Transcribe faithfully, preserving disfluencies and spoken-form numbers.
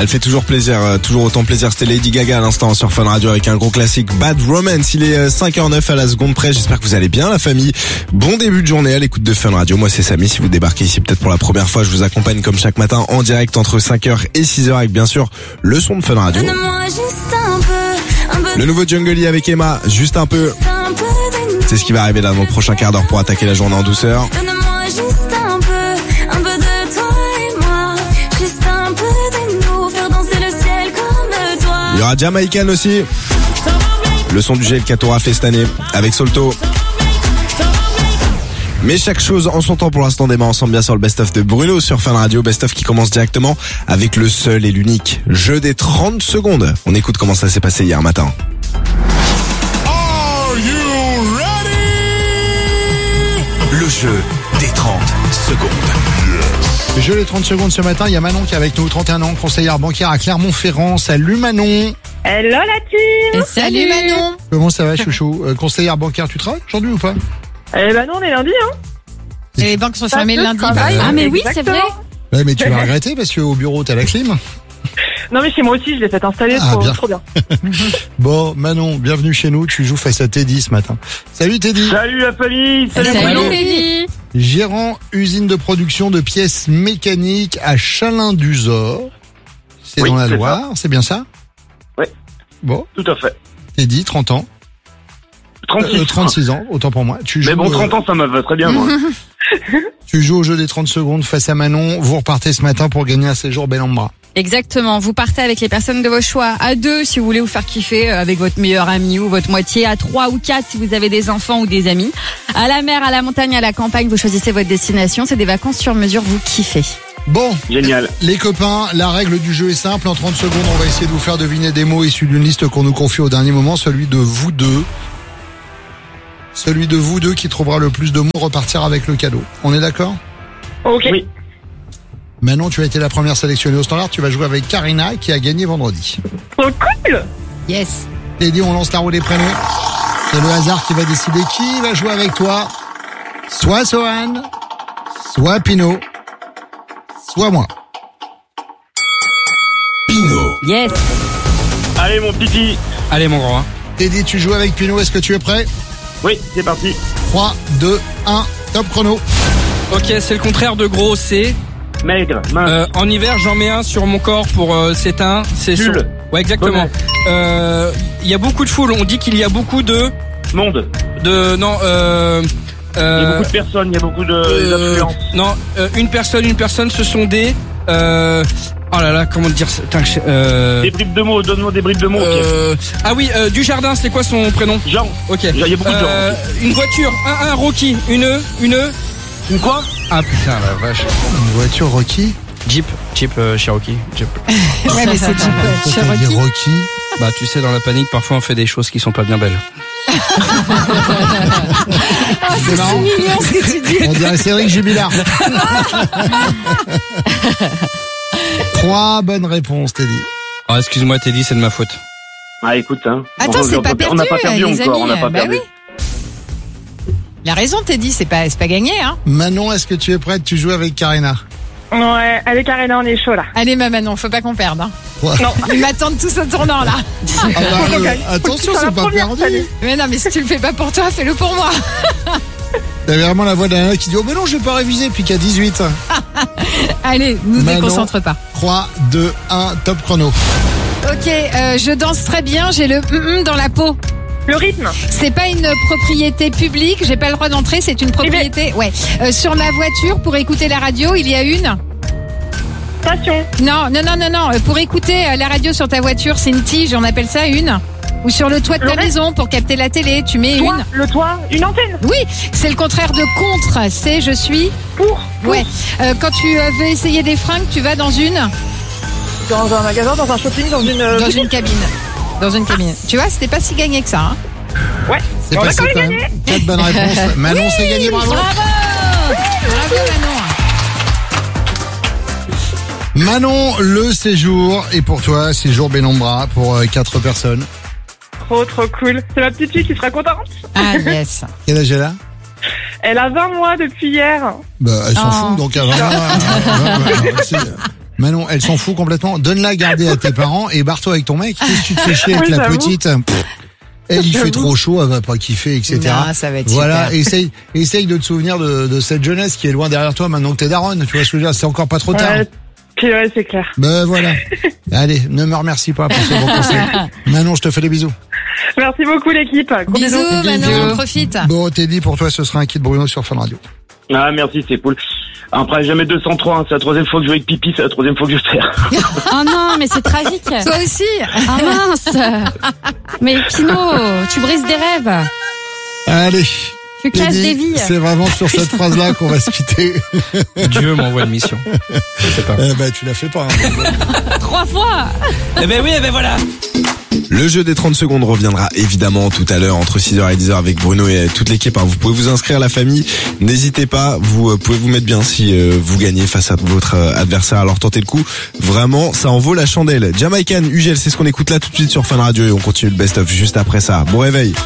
Elle fait toujours plaisir, euh, toujours autant plaisir. C'était Lady Gaga à l'instant sur Fun Radio avec un gros classique, Bad Romance. Il est euh, cinq heures neuf à la seconde près. J'espère que vous allez bien, la famille. Bon début de journée à l'écoute de Fun Radio. Moi, c'est Samy. Si vous débarquez ici peut-être pour la première fois, je vous accompagne comme chaque matin en direct entre cinq heures et six heures avec bien sûr le son de Fun Radio. Donne-moi juste un peu, un peu Le nouveau Jungle avec Emma, juste un peu. un peu de nous. C'est ce qui va arriver là dans le prochain quart d'heure pour attaquer la journée en douceur. Donne-moi juste un peu, un peu de toi et moi. Juste un peu de nous, faire danser le ciel comme toi. Il y aura Jamaican aussi. Le son du gel qu'Atora fait cette année avec Solto. Mais chaque chose en son temps pour l'instant, démarre ensemble bien sur le best-of de Bruno sur Fun Radio. Best-of qui commence directement avec le seul et l'unique jeu des trente secondes. On écoute comment ça s'est passé hier matin. Are you ready? Le jeu des trente secondes. Le jeu des trente secondes ce matin, il y a Manon qui est avec nous, trente et un ans, conseillère bancaire à Clermont-Ferrand. Salut Manon. Hello la team. Salut Manon. Comment ça va chouchou? euh, Conseillère bancaire, tu travailles aujourd'hui ou pas? Eh ben non, on est lundi, hein. Et les banques sont fermées le lundi. travail, Ah mais oui, c'est exactement. vrai. Ouais, mais tu vas regretter parce qu'au bureau t'as la clim. Non mais chez moi aussi, je l'ai fait installer, Ah, trop, bien. trop bien. Bon Manon, bienvenue chez nous, tu joues face à Teddy ce matin. Salut Teddy. Salut la famille, salut, Salut Bruno. Teddy. Gérant usine de production de pièces mécaniques à Chalin-du-Zor. C'est Oui, dans la c'est Loire, c'est bien ça? Ouais. Bon, Tout à fait. Teddy, trente ans. trente-six. Euh, trente-six ans, autant pour moi. Tu Mais joues, bon, euh, trente ans, ça me va très bien, moi. tu joues au jeu des trente secondes face à Manon. Vous repartez ce matin pour gagner un séjour Bellambra. Exactement, vous partez avec les personnes de vos choix. À deux, si vous voulez vous faire kiffer euh, avec votre meilleur ami ou votre moitié. À trois ou quatre, si vous avez des enfants ou des amis. À la mer, à la montagne, à la campagne, vous choisissez votre destination. C'est des vacances sur mesure, vous kiffez. Bon, Génial. les copains, la règle du jeu est simple. En trente secondes, on va essayer de vous faire deviner des mots issus d'une liste qu'on nous confie au dernier moment, celui de vous deux. Celui de vous deux qui trouvera le plus de mots repartira avec le cadeau. On est d'accord? Ok. Oui. Manon, tu as été la première sélectionnée au standard. Tu vas jouer avec Karina qui a gagné vendredi. Trop cool. Yes. Teddy, on lance la roue des prénoms. C'est le hasard qui va décider qui va jouer avec toi. Soit Sohan, soit Pino, soit moi. Pino. Yes. Allez, mon petit. Allez mon grand. Teddy, tu joues avec Pino. Est-ce que tu es prêt? Oui, c'est parti. trois, deux, un, top chrono. Ok, c'est le contraire de gros, c'est... Maigre, mince. Euh, en hiver, j'en mets un sur mon corps pour euh, s'éteindre. C'est Pull. sur- Ouais, exactement. Euh, Il y a beaucoup de foules. On dit qu'il y a beaucoup de... Monde. de non, euh... Il y a euh, beaucoup de personnes, il y a beaucoup de euh, d'influence. non, euh, une personne, une personne, ce sont des... Euh, oh là là, comment dire ça? Putain, je- euh, Des bribes de mots, donne-moi des bribes de mots. ok. euh, Ah oui, euh, du jardin, c'est quoi son prénom? Jean. Ok. Il y a beaucoup de gens. Euh, une voiture, un, un, Rocky, une, une... Une quoi? Ah putain, la vache. Une voiture Rocky. Jeep, Jeep euh, Cherokee. Jeep. Ouais, mais c'est Jeep Pourquoi t'as dit Cherokee. Rocky? Bah tu sais, dans la panique, parfois on fait des choses qui sont pas bien belles. C'est marrant. Mignon ce que tu dis. On dirait Cédric Jubilard. Trois bonnes réponses, Teddy. Oh, excuse-moi Teddy, c'est de ma faute. Ah, écoute, hein. Attends, On- c'est on- pas on perdu, n'a pas perdu les encore, amis. on n'a pas Bah perdu. oui. Il a raison, Teddy, c'est pas, c'est pas gagné, hein. Manon, est-ce que tu es prête? Tu joues avec Karina. Ouais, avec Arena, on est chaud là. Allez, ma Manon, faut pas qu'on perde, hein. Ouais. Non. Ils m'attendent tous au tournant, là. Ah bah, euh, attention, Faut que tu sois c'est la pas première, perdu. salut. Mais non, mais si tu le fais pas pour toi, fais-le pour moi. T'as vraiment la voix d'un nana qui dit « Oh mais non, je vais pas réviser » puis qu'à dix-huit. Allez, nous Manon. déconcentre pas. trois, deux, un, top chrono. Ok, euh, je danse très bien, j'ai le hum dans la peau. Le rythme. C'est pas une propriété publique, j'ai pas le droit d'entrer, c'est une propriété. Ouais. Euh, sur ma voiture, pour écouter la radio, il y a une. Station. Non, non, non, non, non. euh, Pour écouter euh, la radio sur ta voiture, c'est une tige, on appelle ça une. Ou sur le toit de ta Le reste. maison pour capter la télé, tu mets Toit, une. le toit, une antenne. Oui, c'est le contraire de contre. C'est je suis. Pour. Ouais. Euh, quand tu euh, veux essayer des fringues, tu vas dans une Dans un magasin, dans un shopping, dans une. euh, dans boutique. une cabine. Dans une cabine. Tu vois, c'était pas si gagné que ça. Hein. Ouais. C'est On a passé quand même quand même. gagné. Quatre bonnes réponses. Manon, c'est gagné, bravo. Bravo. Bravo Manon. Manon, le séjour est pour toi, séjour Bellambra pour euh, quatre personnes. Trop, trop cool. C'est ma petite fille qui sera contente. Ah yes. Quel âge elle a? Elle a vingt mois depuis hier. Bah, elle s'en Oh. fout, donc à vingt mois, euh, vingt mois, c'est- Manon, elle s'en fout complètement. Donne-la à garder à tes parents et barre-toi avec ton mec. Qu'est-ce que tu te fais chier avec Oui, la j'avoue. petite? Pff, elle, il fait trop chaud, elle va pas kiffer, et cetera. Non, ça va être Voilà, super. essaye, essaye de te souvenir de, de cette jeunesse qui est loin derrière toi maintenant que t'es daronne. Tu vois ce que je veux dire? C'est encore pas trop tard. Ouais, puis ouais, c'est clair. Ben voilà. Allez, ne me remercie pas pour ce bon conseil. Manon, je te fais des bisous. Merci beaucoup l'équipe. Gros Bisous, Manon, profite. Bon, Teddy, pour toi, ce sera un kit Bruno sur Fun Radio. Ah, merci, c'est cool. Après, jamais deux cent trois, hein. C'est la troisième fois que je vais avec pipi, c'est la troisième fois que je perds. Oh non, mais c'est tragique. Toi aussi. Ah mince. Mais Pino, tu brises des rêves. Allez. Tu casses Teddy, des vies. c'est vraiment sur cette phrase-là qu'on va se quitter. Dieu m'envoie une mission. Je sais pas. Eh ben, tu la fais pas. Hein. Trois fois. Eh ben oui, eh ben voilà. Le jeu des trente secondes reviendra évidemment tout à l'heure entre six heures et dix heures avec Bruno et toute l'équipe. Vous pouvez vous inscrire, la famille. N'hésitez pas, vous pouvez vous mettre bien si vous gagnez face à votre adversaire. Alors tentez le coup. Vraiment, ça en vaut la chandelle. Jamaican, Ugel, c'est ce qu'on écoute là tout de suite sur Fun Radio et on continue le best-of juste après ça. Bon réveil.